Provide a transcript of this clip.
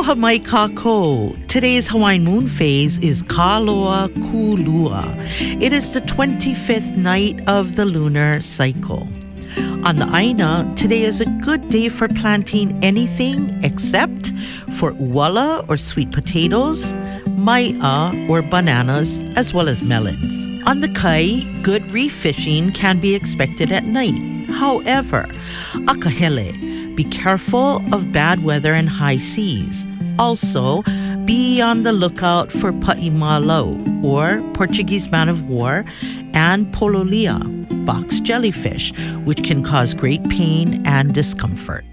Aloha mai kako. Today's Hawaiian moon phase is Kaloa Kulua. It is the 25th night of the lunar cycle. On the Aina, today is a good day for planting anything except for uala or sweet potatoes, mai'a or bananas, as well as melons. On the Kai, good reef fishing can be expected at night. However, akahele, be careful of bad weather and high seas. Also, be on the lookout for pa'imalau, or Portuguese man of war, and pololia, box jellyfish, which can cause great pain and discomfort.